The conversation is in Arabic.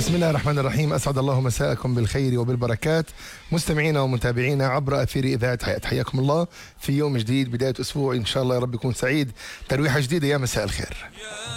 بسم الله الرحمن الرحيم. أسعد الله مساءكم بالخير وبالبركات مستمعينا ومتابعينا عبر أثير إذاعة حياة. حياكم الله في يوم جديد، بداية أسبوع إن شاء الله يا رب يكون سعيد. ترويحة جديدة، يا مساء الخير.